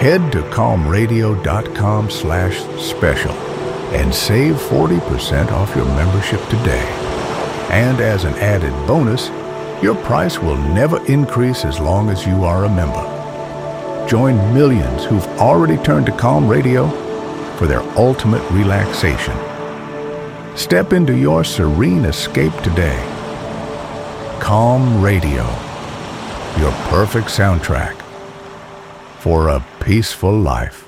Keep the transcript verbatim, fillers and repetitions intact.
Head to calm radio dot com slash special and save forty percent off your membership today. And as an added bonus, your price will never increase as long as you are a member. Join millions who've already turned to Calm Radio for their ultimate relaxation. Step into your serene escape today. Calm Radio, your perfect soundtrack for a peaceful life.